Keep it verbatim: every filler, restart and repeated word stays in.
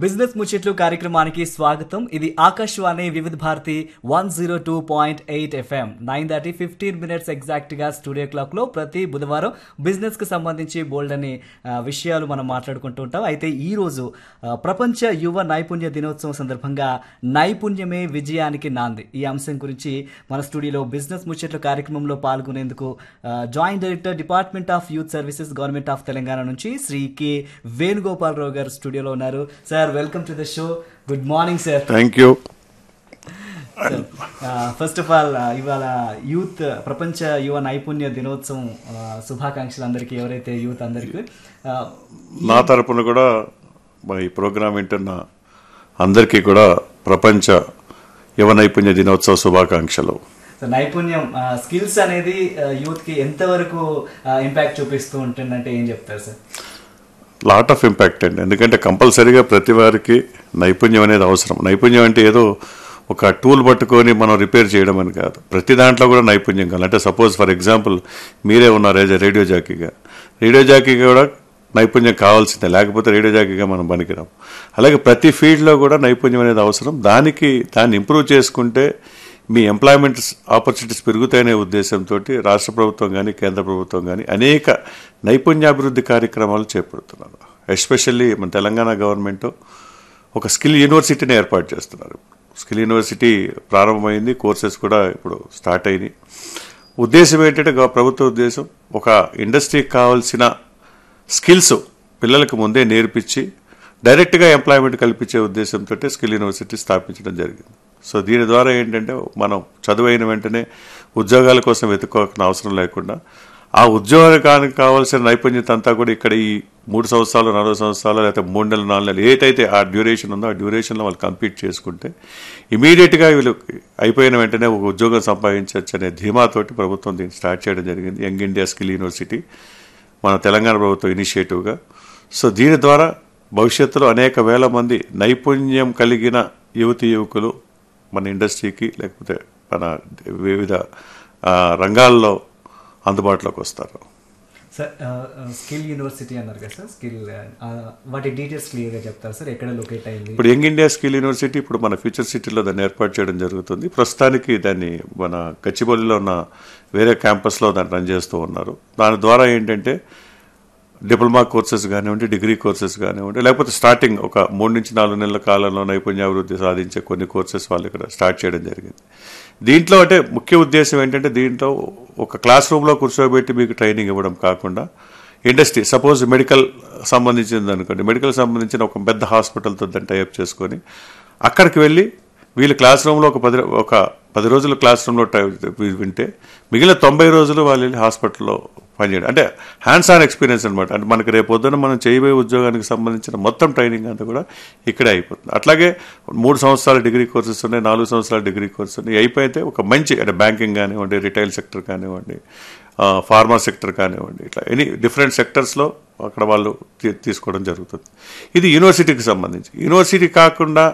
Business ముచ్చట్లు కార్యక్రమానికి స్వాగతం. ఇది ఆకాశవాణి వివిధ Bharati one zero two point eight FM nine దాటి ఫిఫ్టీన్ మినిట్స్ ఎగ్జాక్ట్ గా స్టూడియో క్లాక్ లో ప్రతి బుధవారం బిజినెస్ కు సంబంధించి బోల్డ్ అని విషయాలు మనం మాట్లాడుకుంటూ ఉంటాం. అయితే ఈ రోజు ప్రపంచ యువ నైపుణ్య దినోత్సవం సందర్భంగా నైపుణ్యమే విజయానికి నాంది ఈ అంశం గురించి మన స్టూడియోలో బిజినెస్ ముచ్చట్లు కార్యక్రమంలో పాల్గొనేందుకు joint director department of youth services government of Telangana నుంచి శ్రీ కె వేణుగోపాలరావు గారు స్టూడియోలో ఉన్నారు. Sir, welcome to the show. Good morning sir. Thank you. First of all ఇవాళ యూత్ ప్రపంచ యువ నైపుణ్య దినోత్సవం శుభాకాంక్షలు అందరికీ, ఎవరైతే యూత్ అందరికీ. నా తరపున కూడా ఈ ప్రోగ్రామ్ వింటున్న అందరికీ కూడా ప్రపంచ యువ నైపుణ్య దినోత్సవ శుభాకాంక్షలు. నైపుణ్యం స్కిల్స్ అనేది యూత్ కి ఎంతవరకు ఇంపాక్ట్ చూపిస్తూ ఉంటుందంటే ఏం చెప్తారు సార్? లాట్ ఆఫ్ ఇంపాక్ట్ అండి. ఎందుకంటే కంపల్సరీగా ప్రతి వారికి నైపుణ్యం అనేది అవసరం. నైపుణ్యం అంటే ఏదో ఒక టూల్ పట్టుకొని మనం రిపేర్ చేయడం అని కాదు. ప్రతి దాంట్లో కూడా నైపుణ్యం కావాలి. అంటే సపోజ్ ఫర్ ఎగ్జాంపుల్ మీరే ఉన్నారు యాజ్ ఎ రేడియో జాకీగా. రేడియో జాకీగా కూడా నైపుణ్యం కావాల్సిందే, లేకపోతే రేడియో జాకీగా మనం పనికిరాం. అలాగే ప్రతి ఫీల్డ్లో కూడా నైపుణ్యం అనేది అవసరం. దానికి దాన్ని ఇంప్రూవ్ చేసుకుంటే మీ ఎంప్లాయ్మెంట్ ఆపర్చునిటీస్ పెరుగుతాయనే ఉద్దేశంతో రాష్ట్ర ప్రభుత్వం కానీ కేంద్ర ప్రభుత్వం కానీ అనేక నైపుణ్యాభివృద్ధి కార్యక్రమాలు చేపడుతున్నారు. ఎస్పెషల్లీ మన తెలంగాణ గవర్నమెంట్ ఒక స్కిల్ యూనివర్సిటీని ఏర్పాటు చేస్తున్నారు. స్కిల్ యూనివర్సిటీ ప్రారంభమైంది, కోర్సెస్ కూడా ఇప్పుడు స్టార్ట్ అయినాయి. ఉద్దేశం ఏంటంటే ప్రభుత్వ ఉద్దేశం ఒక ఇండస్ట్రీకి కావాల్సిన స్కిల్స్ పిల్లలకు ముందే నేర్పించి డైరెక్ట్గా ఎంప్లాయ్మెంట్ కల్పించే ఉద్దేశంతో స్కిల్ యూనివర్సిటీ స్థాపించడం జరిగింది. సో దీని ద్వారా ఏంటంటే మనం చదువైన వెంటనే ఉద్యోగాల కోసం వెతుక్కోవాల్సిన అవసరం లేకుండా ఆ ఉద్యోగానికి కావాల్సిన నైపుణ్యత అంతా కూడా ఇక్కడ ఈ మూడు సంవత్సరాలు నాలుగు సంవత్సరాలు లేకపోతే మూడు నెలలు నాలుగు నెలలు ఏదైతే ఆ డ్యూరేషన్ ఉందో ఆ డ్యూరేషన్లో వాళ్ళు కంప్లీట్ చేసుకుంటే ఇమీడియట్గా వీళ్ళు అయిపోయిన వెంటనే ఒక ఉద్యోగం సంపాదించవచ్చు అనే ధీమాతోటి ప్రభుత్వం దీన్ని స్టార్ట్ చేయడం జరిగింది. యంగ్ ఇండియా స్కిల్ యూనివర్సిటీ మన తెలంగాణ ప్రభుత్వం ఇనిషియేటివ్గా. సో దీని ద్వారా భవిష్యత్తులో అనేక వేల మంది నైపుణ్యం కలిగిన యువతి యువకులు మన ఇండస్ట్రీకి లేకపోతే మన వివిధ రంగాల్లో అందుబాటులోకి వస్తారు. సార్, స్కిల్ యూనివర్సిటీ అన్నారు కదా సార్, స్కిల్ వాటి డీటెయిల్స్ క్లియర్గా చెప్తారు సార్? ఎక్కడ లొకేట్ అయింది? ఇప్పుడు యంగ్ ఇండియా స్కిల్ యూనివర్సిటీ ఇప్పుడు మన ఫ్యూచర్ సిటీలో దాన్ని ఏర్పాటు చేయడం జరుగుతుంది. ప్రస్తుతానికి దాన్ని మన గచ్చిబౌలిలో ఉన్న వేరే క్యాంపస్లో దాన్ని రన్ చేస్తూ ఉన్నారు. దాని ద్వారా ఏంటంటే డిప్లొమా కోర్సెస్ కానివ్వండి, డిగ్రీ కోర్సెస్ కానివ్వండి, లేకపోతే స్టార్టింగ్ ఒక మూడు నుంచి నాలుగు నెలల కాలంలో నైపుణ్యాభివృద్ధి సాధించే కొన్ని కోర్సెస్ వాళ్ళు ఇక్కడ స్టార్ట్ చేయడం జరిగింది. దీంట్లో అంటే ముఖ్య ఉద్దేశం ఏంటంటే దీంట్లో ఒక క్లాస్ రూమ్లో కూర్చోబెట్టి మీకు ట్రైనింగ్ ఇవ్వడం కాకుండా ఇండస్ట్రీ సపోజ్ మెడికల్ సంబంధించింది అనుకోండి, మెడికల్ సంబంధించిన ఒక పెద్ద హాస్పిటల్తో దాన్ని టైఅప్ చేసుకొని అక్కడికి వెళ్ళి వీళ్ళు క్లాస్ రూమ్లో ఒక పది ఒక పది రోజులు క్లాస్ రూమ్లో వింటే మిగిలిన తొంభై రోజులు వాళ్ళు వెళ్ళి హాస్పిటల్లో పనిచేయడం. అంటే హ్యాండ్స్ ఆన్ ఎక్స్పీరియన్స్ అనమాట. అంటే మనకి రేపు పొద్దున మనం చేయబోయే ఉద్యోగానికి సంబంధించిన మొత్తం ట్రైనింగ్ అంతా కూడా ఇక్కడే అయిపోతుంది. అట్లాగే మూడు సంవత్సరాల డిగ్రీ కోర్సెస్ ఉన్నాయి, నాలుగు సంవత్సరాల డిగ్రీ కోర్సెస్ ఉన్నాయి. అయిపోతే ఒక మంచి అంటే బ్యాంకింగ్ కానివ్వండి, రిటైల్ సెక్టర్ కానివ్వండి, ఫార్మా సెక్టర్ కానివ్వండి, ఇట్లా ఎనీ డిఫరెంట్ సెక్టర్స్లో అక్కడ వాళ్ళు తీసుకోవడం జరుగుతుంది. ఇది యూనివర్సిటీకి సంబంధించి. యూనివర్సిటీ కాకుండా